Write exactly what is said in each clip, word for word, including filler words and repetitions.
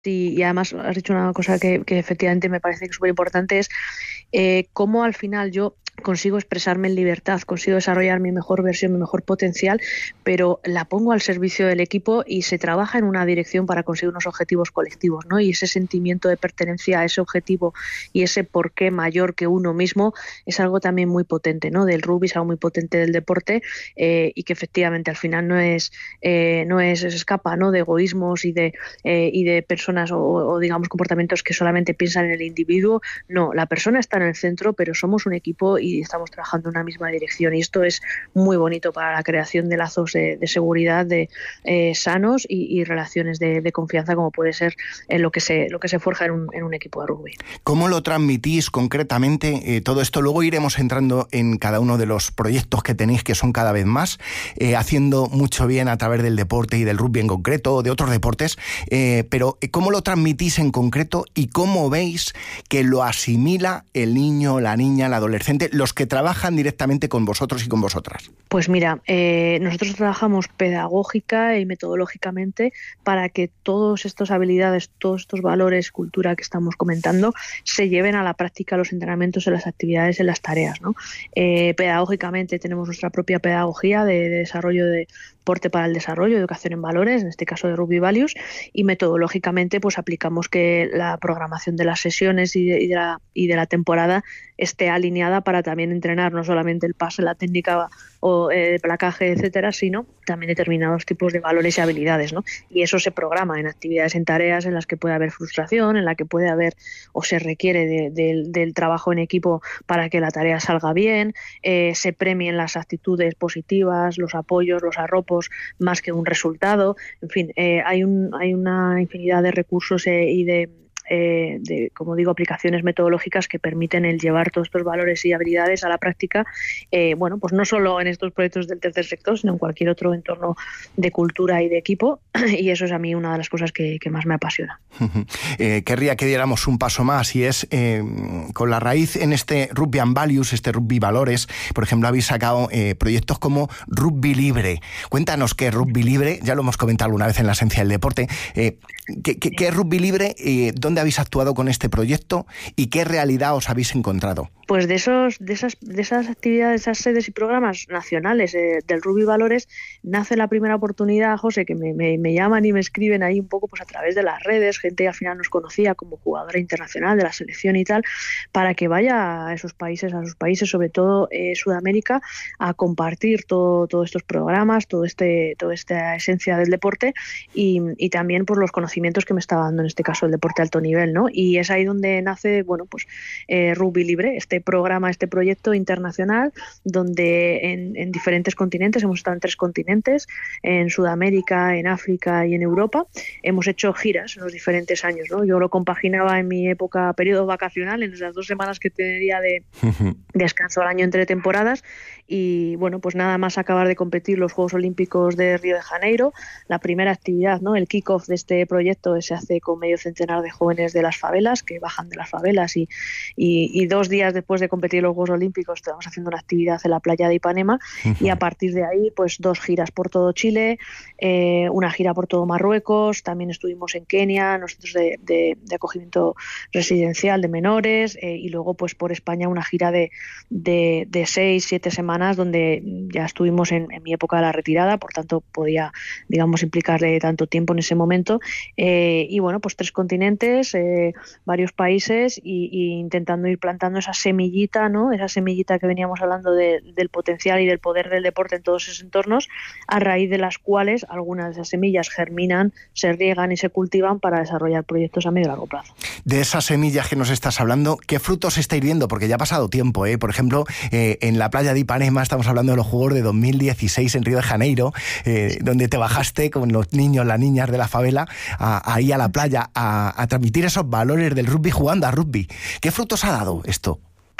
Sí, y además has dicho una cosa que, que efectivamente me parece que es súper importante, es eh, cómo al final yo consigo expresarme en libertad, consigo desarrollar mi mejor versión, mi mejor potencial, pero la pongo al servicio del equipo y se trabaja en una dirección para conseguir unos objetivos colectivos, ¿no? Y ese sentimiento de pertenencia a ese objetivo y ese porqué mayor que uno mismo es algo también muy potente, ¿no? Del rugby, es algo muy potente del deporte, eh, y que efectivamente al final no es, eh, no es, se escapa, ¿no? De egoísmos y de, eh, y de personas o, o digamos comportamientos que solamente piensan en el individuo. No, la persona está en el centro, pero somos un equipo y estamos trabajando en una misma dirección, y esto es muy bonito para la creación de lazos de, de seguridad de eh, sanos y, y relaciones de, de confianza, como puede ser eh, lo que se lo que se forja en un, en un equipo de rugby. ¿Cómo lo transmitís concretamente eh, todo esto? Luego iremos entrando en cada uno de los proyectos que tenéis, que son cada vez más, eh, haciendo mucho bien a través del deporte y del rugby en concreto, o de otros deportes, eh, pero ¿cómo lo transmitís en concreto y cómo veis que lo asimila el niño, la niña, el adolescente, los que trabajan directamente con vosotros y con vosotras? Pues mira, eh, nosotros trabajamos pedagógica y metodológicamente para que todas estas habilidades, todos estos valores, cultura que estamos comentando, se lleven a la práctica, los entrenamientos, en las actividades, en las tareas, ¿no? Eh, pedagógicamente tenemos nuestra propia pedagogía de, de desarrollo de deporte para el desarrollo, educación en valores, en este caso de Rugby Values, y metodológicamente pues aplicamos que la programación de las sesiones y de, y de, la, y de la temporada esté alineada para también entrenar no solamente el pase, la técnica o el placaje, etcétera, sino también determinados tipos de valores y habilidades, ¿no? Y eso se programa en actividades, en tareas en las que puede haber frustración, en la que puede haber o se requiere de, de, del trabajo en equipo para que la tarea salga bien, eh, se premien las actitudes positivas, los apoyos, los arropos, más que un resultado. En fin, eh, hay, un, hay una infinidad de recursos eh, y de Eh, de, como digo, aplicaciones metodológicas que permiten el llevar todos estos valores y habilidades a la práctica, eh, bueno, pues no solo en estos proyectos del tercer sector, sino en cualquier otro entorno de cultura y de equipo, y eso es a mí una de las cosas que, que más me apasiona. Eh, querría que diéramos un paso más, y es eh, con la raíz en este Rugby and Values, este Rugby Valores, por ejemplo, habéis sacado eh, proyectos como Rugby Libre. Cuéntanos qué es Rugby Libre, ya lo hemos comentado alguna vez en la esencia del deporte. Eh, ¿qué, qué, ¿Qué es Rugby Libre? Eh, ¿Dónde habéis actuado con este proyecto y qué realidad os habéis encontrado? Pues de esos, de esas, de esas actividades, esas sedes y programas nacionales eh, del Rugby Valores nace la primera oportunidad, José, que me, me, me llaman y me escriben ahí un poco pues a través de las redes, gente que al final nos conocía como jugadora internacional de la selección y tal, para que vaya a esos países, a sus países, sobre todo eh, Sudamérica, a compartir todo, todos estos programas, todo este, toda esta esencia del deporte y, y también por los conocimientos que me estaba dando en este caso el deporte de alto nivel, ¿no? Y es ahí donde nace, bueno, pues eh, Rugby Libre, este programa, este proyecto internacional, donde en, en diferentes continentes, hemos estado en tres continentes, en Sudamérica, en África y en Europa, hemos hecho giras en los diferentes años, ¿no? Yo lo compaginaba en mi época, periodo vacacional, en esas dos semanas que tendría de descanso al año entre temporadas, y bueno, pues nada más acabar de competir los Juegos Olímpicos de Río de Janeiro, la primera actividad, ¿no? El kick-off de este proyecto se hace con medio centenar de jóvenes de las favelas, que bajan de las favelas, y, y, y dos días después de competir los Juegos Olímpicos estamos haciendo una actividad en la playa de Ipanema, uh-huh. Y a partir de ahí pues dos giras por todo Chile, eh, una gira por todo Marruecos, también estuvimos en Kenia, nosotros de, de, de acogimiento residencial de menores, eh, y luego pues por España una gira de, de, de seis, siete semanas, donde ya estuvimos en, en mi época de la retirada, por tanto podía, digamos, implicarle tanto tiempo en ese momento, eh, y bueno, pues tres continentes, eh, varios países, y, y intentando ir plantando esa semillita, ¿no? Esa semillita que veníamos hablando de, del potencial y del poder del deporte en todos esos entornos, a raíz de las cuales algunas de esas semillas germinan, se riegan y se cultivan para desarrollar proyectos a medio y largo plazo. De esas semillas que nos estás hablando, ¿qué frutos estáis viendo? Porque ya ha pasado tiempo, ¿eh? Por ejemplo, eh, en la playa de Ipanema estamos hablando de los Juegos de dos mil dieciséis en Río de Janeiro, eh, donde te bajaste con los niños, las niñas de la favela, a, ahí a la playa, a, a transmitir esos valores del rugby jugando a rugby. ¿Qué frutos ha dado esto?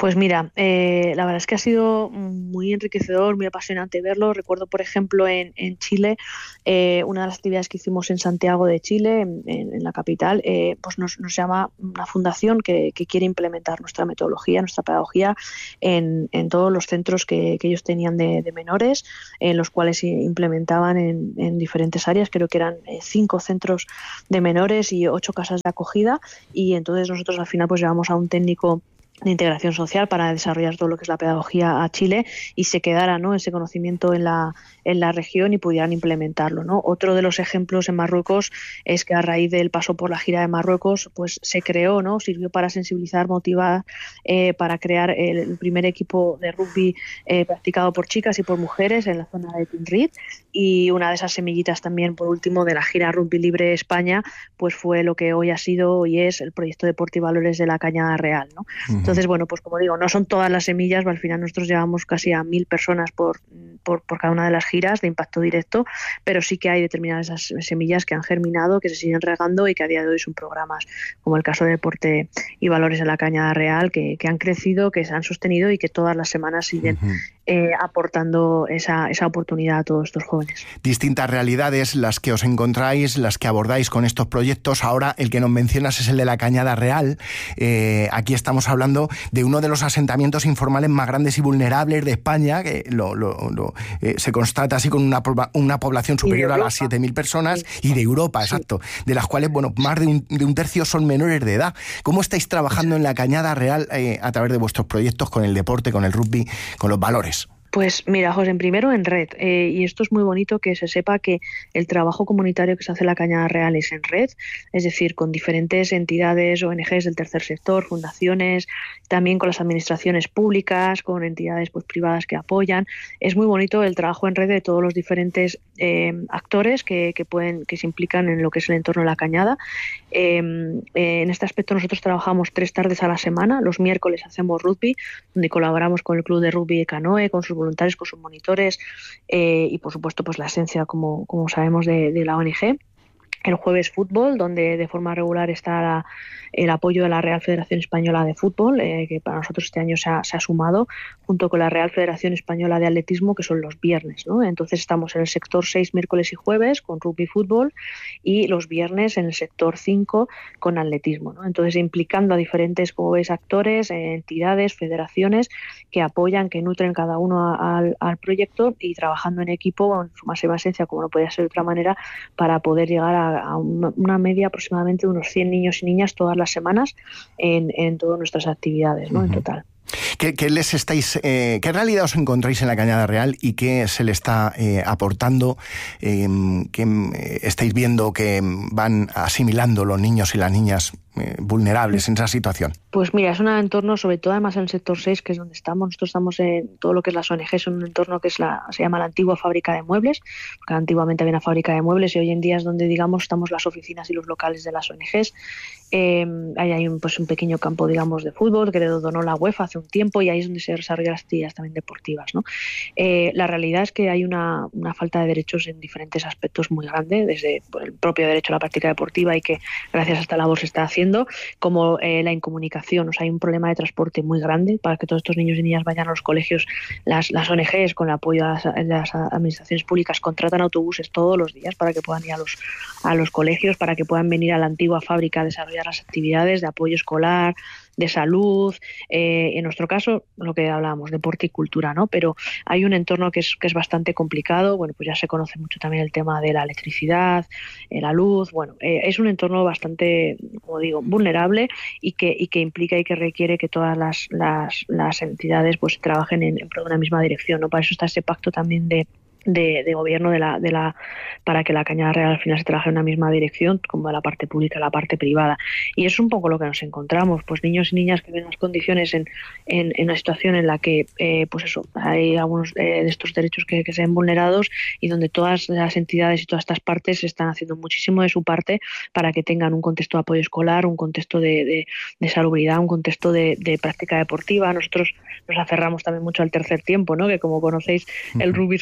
Pues mira, eh, la verdad es que ha sido muy enriquecedor, muy apasionante verlo. Recuerdo, por ejemplo, en, en Chile, eh, una de las actividades que hicimos en Santiago de Chile, en, en la capital, eh, pues nos, nos llama una fundación que, que quiere implementar nuestra metodología, nuestra pedagogía en, en todos los centros que, que ellos tenían de, de menores, en los cuales implementaban en, en diferentes áreas. Creo que eran eh, cinco centros de menores y ocho casas de acogida, y entonces nosotros al final pues llevamos a un técnico de integración social para desarrollar todo lo que es la pedagogía a Chile y se quedara, ¿no?, ese conocimiento en la, en la región y pudieran implementarlo, ¿no? Otro de los ejemplos en Marruecos es que a raíz del paso por la gira de Marruecos pues se creó, ¿no?, sirvió para sensibilizar, motivar, eh, para crear el, el primer equipo de rugby eh, practicado por chicas y por mujeres en la zona de Tinrit, y una de esas semillitas también, por último, de la gira Rugby Libre España, pues fue lo que hoy ha sido y es el proyecto Deporte y Valores de la Cañada Real, ¿no? Uh-huh. Entonces, bueno, pues como digo, no son todas las semillas, pero al final nosotros llevamos casi a mil personas por, por, por cada una de las giras de impacto directo, pero sí que hay determinadas esas semillas que han germinado, que se siguen regando y que a día de hoy son programas, como el caso de Deporte y Valores de la Cañada Real, que, que han crecido, que se han sostenido y que todas las semanas siguen uh-huh. eh, aportando esa, esa oportunidad a todos estos jóvenes. Distintas realidades las que os encontráis, las que abordáis con estos proyectos. Ahora el que nos mencionas es el de la Cañada Real. Eh, aquí estamos hablando de uno de los asentamientos informales más grandes y vulnerables de España, que lo, lo, lo, eh, se constata así con una, una población superior a las siete mil personas, sí. y de Europa, sí. exacto, de las cuales, bueno, más de un, de un tercio son menores de edad. ¿Cómo estáis trabajando en la Cañada Real eh, a través de vuestros proyectos con el deporte, con el rugby, con los valores? Pues mira, José, primero en red, eh, y esto es muy bonito que se sepa que el trabajo comunitario que se hace en la Cañada Real es en red, es decir, con diferentes entidades, O N Ges del tercer sector, fundaciones, también con las administraciones públicas, con entidades pues privadas que apoyan. Es muy bonito el trabajo en red de todos los diferentes eh, actores que, que pueden que se implican en lo que es el entorno de la Cañada. Eh, eh, en este aspecto nosotros trabajamos tres tardes a la semana. Los miércoles hacemos rugby, donde colaboramos con el Club de Rugby de Canoe, con sus voluntarios, con sus monitores eh, y por supuesto pues la esencia, como, como sabemos, de, de la O N Ge. El jueves fútbol, donde de forma regular está la, el apoyo de la Real Federación Española de Fútbol, eh, que para nosotros este año se ha, se ha sumado, junto con la Real Federación Española de Atletismo, que son los viernes, ¿no? Entonces estamos en el sector seis miércoles y jueves con rugby y fútbol, y los viernes en el sector cinco con atletismo, ¿no? Entonces implicando a diferentes, como veis, actores, eh, entidades, federaciones que apoyan, que nutren cada uno a, a, al proyecto, y trabajando en equipo en su máxima esencia, como no podía ser de otra manera, para poder llegar a a una, una media aproximadamente de unos cien niños y niñas todas las semanas en, en todas nuestras actividades, ¿no? Uh-huh. En total. ¿Qué, qué les estáis, eh, qué realidad os encontráis en la Cañada Real y qué se le está eh, aportando? Eh, ¿Qué eh, estáis viendo que van asimilando los niños y las niñas eh, vulnerables en esa situación? Pues mira, es un entorno, sobre todo además en el sector seis, que es donde estamos. Nosotros estamos en todo lo que es las O N Ge, es un entorno que es la, se llama la antigua fábrica de muebles, porque antiguamente había una fábrica de muebles y hoy en día es donde, digamos, estamos las oficinas y los locales de las O N Ges. Eh, ahí hay un, pues un pequeño campo, digamos, de fútbol que le donó la UEFA hace un tiempo, y ahí es donde se desarrollan las actividades también deportivas, ¿no? Eh, la realidad es que hay una, una falta de derechos en diferentes aspectos muy grande, desde pues, el propio derecho a la práctica deportiva, y que gracias a esta labor se está haciendo, como eh, la incomunicación. O sea, hay un problema de transporte muy grande para que todos estos niños y niñas vayan a los colegios. Las, las O N Ges, con el apoyo de las, de las administraciones públicas, contratan autobuses todos los días para que puedan ir a los, a los colegios, para que puedan venir a la antigua fábrica a desarrollar las actividades de apoyo escolar, de salud, eh, en nuestro caso lo que hablábamos, deporte y cultura, ¿no? Pero hay un entorno que es, que es bastante complicado. Bueno, pues ya se conoce mucho también el tema de la electricidad, eh, la luz. Bueno, eh, es un entorno bastante, como digo, vulnerable, y que, y que implica y que requiere que todas las, las, las entidades pues trabajen en, en pro de una misma dirección, ¿no? Para eso está ese pacto también de De, de gobierno de la, de la para que la Cañada Real al final se trabaje en una misma dirección, como la parte pública, la parte privada. Y es un poco lo que nos encontramos, pues niños y niñas que ven las condiciones en, en, en una situación en la que eh, pues eso, hay algunos eh, de estos derechos que, que se ven vulnerados, y donde todas las entidades y todas estas partes están haciendo muchísimo de su parte para que tengan un contexto de apoyo escolar, un contexto de, de, de salubridad, un contexto de, de práctica deportiva. Nosotros nos aferramos también mucho al tercer tiempo, ¿no? Que como conocéis, el rugby se juega al primer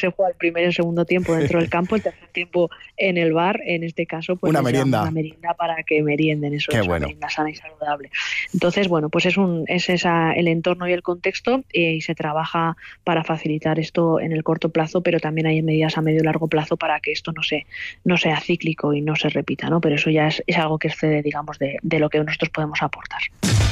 primer y el segundo tiempo dentro del campo, el tercer tiempo en el bar, en este caso, pues una merienda. Una merienda para que merienden, eso Qué es bueno. una merienda sana y saludable. Entonces, bueno, pues es un es esa el entorno y el contexto, eh, y se trabaja para facilitar esto en el corto plazo, pero también hay medidas a medio y largo plazo para que esto no se no sea cíclico y no se repita, ¿no? Pero eso ya es, es algo que excede, digamos, de, de lo que nosotros podemos aportar.